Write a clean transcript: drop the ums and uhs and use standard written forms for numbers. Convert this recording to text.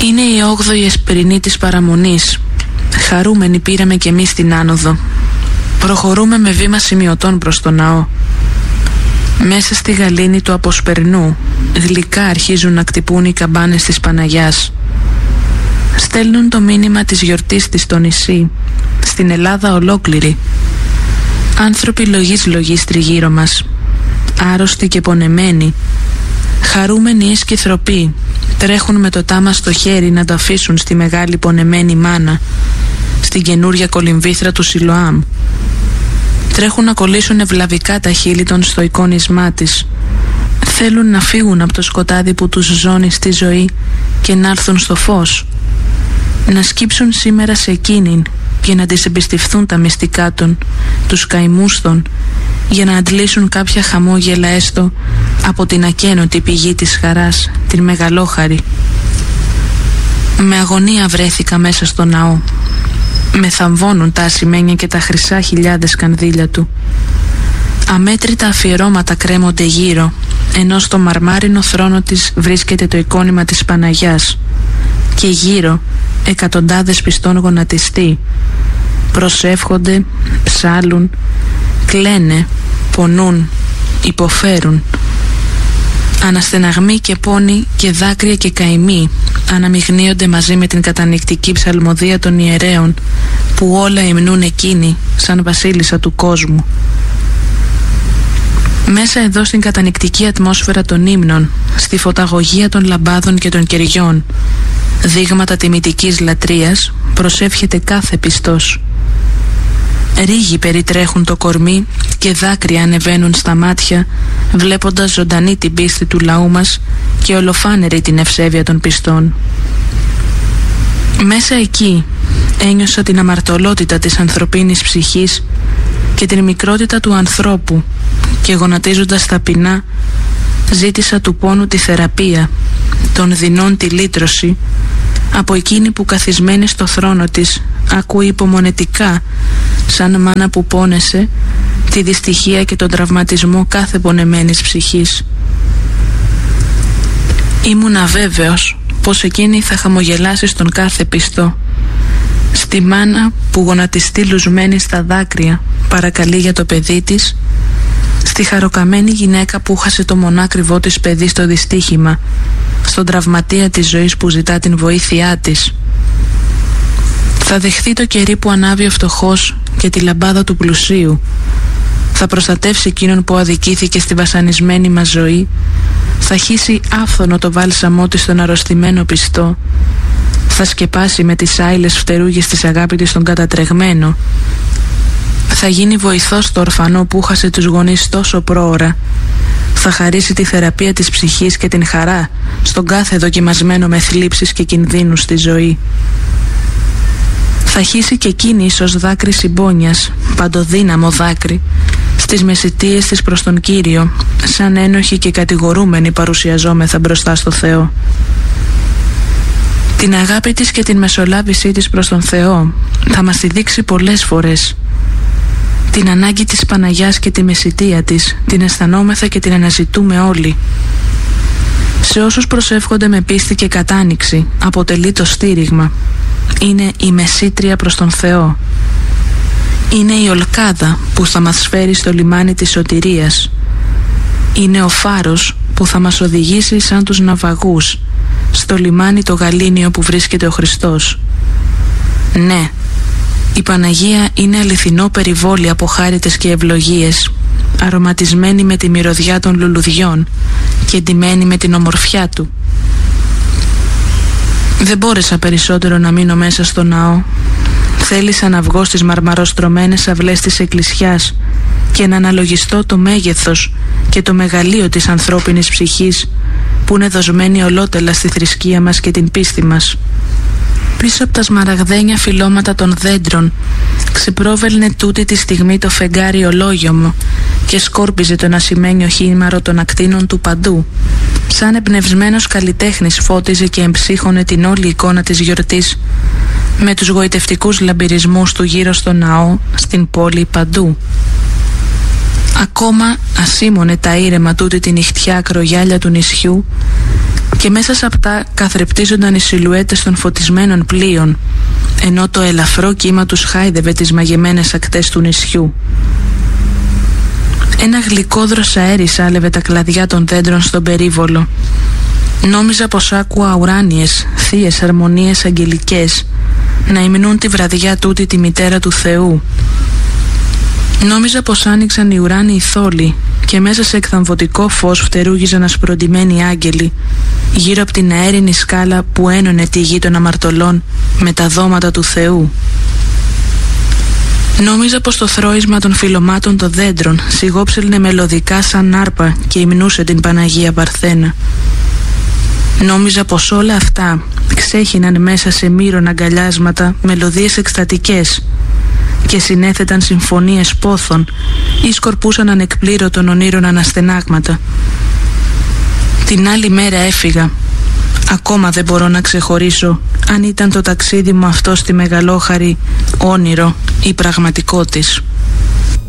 Είναι η 8η εσπερινή της παραμονής. Χαρούμενοι πήραμε κι εμείς την άνοδο. Προχωρούμε με βήμα σημειωτών προς το ναό. Μέσα στη γαλήνη του αποσπερνού γλυκά αρχίζουν να κτυπούν οι καμπάνες της Παναγιάς. Στέλνουν το μήνυμα της γιορτής της στο νησί, στην Ελλάδα ολόκληρη. Άνθρωποι λογής τριγύρω μας, άρρωστοι και πονεμένοι, χαρούμενοι ή σκυθροποί, τρέχουν με το τάμα στο χέρι να το αφήσουν στη μεγάλη πονεμένη μάνα, στην καινούρια κολυμβήθρα του Σιλοάμ. Τρέχουν να κολλήσουν ευλαβικά τα χείλη των στο εικόνισμά της. Θέλουν να φύγουν από το σκοτάδι που τους ζώνει στη ζωή και να έρθουν στο φως. Να σκύψουν σήμερα σε εκείνην και να της εμπιστευθούν τα μυστικά των, τους καημούς των, για να αντλήσουν κάποια χαμόγελα έστω από την ακένωτη πηγή της χαράς, την μεγαλόχαρη. Με αγωνία βρέθηκα μέσα στο ναό. Με θαμβώνουν τα ασημένια και τα χρυσά χιλιάδες κανδύλια του. Αμέτρητα αφιερώματα κρέμονται γύρω, ενώ στο μαρμάρινο θρόνο της βρίσκεται το εικόνημα της Παναγιάς και γύρω εκατοντάδες πιστών γονατιστοί προσεύχονται, ψάλουν, κλαίνε, πονούν, υποφέρουν. Αναστεναγμοί και πόνοι και δάκρυα και καημοί αναμειγνύονται μαζί με την κατανυκτική ψαλμοδία των ιερέων που όλα υμνούν εκείνοι σαν βασίλισσα του κόσμου. Μέσα εδώ στην κατανυκτική ατμόσφαιρα των ύμνων, στη φωταγωγία των λαμπάδων και των κεριών, δείγματα τιμητικής λατρείας, προσεύχεται κάθε πιστός. Ρίγοι περιτρέχουν το κορμί και δάκρυα ανεβαίνουν στα μάτια, βλέποντας ζωντανή την πίστη του λαού μας και ολοφάνερη την ευσέβεια των πιστών. Μέσα εκεί ένιωσα την αμαρτωλότητα της ανθρωπίνης ψυχής και την μικρότητα του ανθρώπου και γονατίζοντας ταπεινά ζήτησα του πόνου τη θεραπεία, των δεινών τη λύτρωση, από εκείνη που καθισμένη στο θρόνο της ακούει υπομονετικά, σαν μάνα που πόνεσε, τη δυστυχία και τον τραυματισμό κάθε πονεμένης ψυχής. Ήμουν αβέβαιος πως εκείνη θα χαμογελάσει στον κάθε πιστό, στη μάνα που γονατιστεί λουσμένη στα δάκρυα παρακαλεί για το παιδί της, στη χαροκαμένη γυναίκα που χάσε το μονάκριβό της παιδί στο δυστύχημα, στον τραυματία της ζωής που ζητά την βοήθειά της. Θα δεχθεί το κερί που ανάβει ο φτωχός και τη λαμπάδα του πλουσίου. Θα προστατεύσει εκείνον που αδικήθηκε στη βασανισμένη μας ζωή. Θα χύσει άφθονο το βάλσαμό της στον αρρωστημένο πιστό. Θα σκεπάσει με τις άειλες φτερούγες της αγάπη της τον κατατρεγμένο. Θα γίνει βοηθός στο ορφανό που χάσε τους γονείς τόσο πρόωρα. Θα χαρίσει τη θεραπεία της ψυχής και την χαρά στον κάθε δοκιμασμένο με θλίψεις και κινδύνους στη ζωή. Θα χύσει και εκείνη ίσως δάκρυ συμπόνιας, παντοδύναμο δάκρυ, στις μεσητείες της προς τον Κύριο, σαν ένοχοι και κατηγορούμενοι παρουσιαζόμεθα μπροστά στο Θεό. Την αγάπη της και την μεσολάβησή της προς τον Θεό θα μας τη δείξει πολλές φορές. Την ανάγκη της Παναγιάς και τη μεσητεία της την αισθανόμεθα και την αναζητούμε όλοι. Σε όσους προσεύχονται με πίστη και κατάνοιξη αποτελεί το στήριγμα. Είναι η μεσήτρια προς τον Θεό. Είναι η ολκάδα που θα μας φέρει στο λιμάνι της σωτηρίας. Είναι ο φάρος που θα μας οδηγήσει σαν τους ναυαγούς στο λιμάνι το γαλήνιο που βρίσκεται ο Χριστός. Ναι, η Παναγία είναι αληθινό περιβόλι από χάριτες και ευλογίες, αρωματισμένη με τη μυρωδιά των λουλουδιών και εντυμένη με την ομορφιά του. Δεν μπόρεσα περισσότερο να μείνω μέσα στο ναό. Θέλησα να βγω στις μαρμαροστρωμένες αυλές της εκκλησιάς και να αναλογιστώ το μέγεθος και το μεγαλείο της ανθρώπινης ψυχής που είναι δοσμένη ολότελα στη θρησκεία μας και την πίστη μας. Πίσω από τα σμαραγδένια φυλλώματα των δέντρων ξεπρόβελνε τούτη τη στιγμή το φεγγάρι ολόγιομο και σκόρπιζε τον ασημένιο χήμαρο των ακτίνων του παντού. Σαν εμπνευσμένος καλλιτέχνης φώτιζε και εμψύχωνε την όλη εικόνα της γιορτής με τους γοητευτικούς λαμπυρισμούς του γύρω στο ναό, στην πόλη, παντού. Ακόμα ασήμωνε τα ήρεμα τούτη τη νυχτιά ακρογιάλια του νησιού και μέσα σε αυτά καθρεπτίζονταν οι σιλουέτες των φωτισμένων πλοίων, ενώ το ελαφρό κύμα τους χάιδευε τις μαγεμένες ακτές του νησιού. Ένα γλυκό δροσαέρι σάλευε τα κλαδιά των δέντρων στον περίβολο. Νόμιζα πως άκουα ουράνιες, θείες αρμονίες αγγελικές να υμνούν τη βραδιά τούτη τη μητέρα του Θεού. Νόμιζα πως άνοιξαν οι ουράνιοι θόλοι και μέσα σε εκθαμβωτικό φως φτερούγιζαν ασπροντημένοι άγγελοι γύρω από την αέρινη σκάλα που ένωνε τη γη των αμαρτωλών με τα δώματα του Θεού. Νόμιζα πως το θρώισμα των φυλλωμάτων των δέντρων σιγόψελνε μελωδικά σαν άρπα και υμνούσε την Παναγία Παρθένα. Νόμιζα πως όλα αυτά ξέχυναν μέσα σε μύρωνα αγκαλιάσματα μελωδίες εκστατικές και συνέθεταν συμφωνίες πόθων ή σκορπούσαν ανεκπλήρωτων ονείρων αναστενάγματα. Την άλλη μέρα έφυγα. Ακόμα δεν μπορώ να ξεχωρίσω αν ήταν το ταξίδι μου αυτό στη μεγαλόχαρη όνειρο ή πραγματικό της.